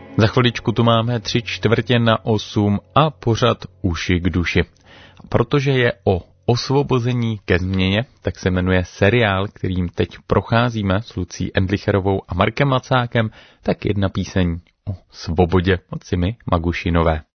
Za chviličku tu máme 7:45 a pořad Uši k duši. Protože je o osvobození ke změně, tak se jmenuje seriál, kterým teď procházíme s Lucí Endlicherovou a Markem Macákem, tak jedna píseň o svobodě od Simy Magušinové.